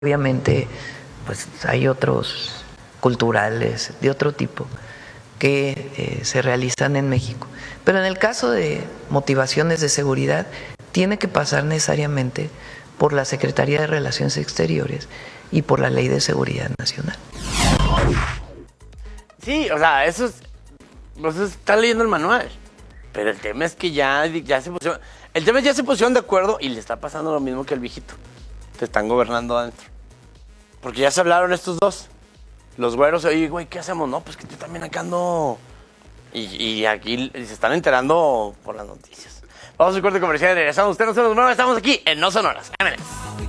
Obviamente, pues hay otros culturales de otro tipo que se realizan en México. Pero en el caso de motivaciones de seguridad, tiene que pasar necesariamente por la Secretaría de Relaciones Exteriores y por la Ley de Seguridad Nacional. Sí, o sea, eso es... Pues está leyendo el manual. Pero el tema es que ya se pusieron... El tema es ya se pusieron de acuerdo y le está pasando lo mismo que al viejito. Te están gobernando adentro. Porque ya se hablaron estos dos. Los güeros, oye, güey, ¿qué hacemos? No, pues que yo también acá ando... Y aquí se están enterando por las noticias. Vamos a un corte comercial y regresamos. Ustedes no se nos muevan, estamos aquí en No Sonoras. ¡Ámenes!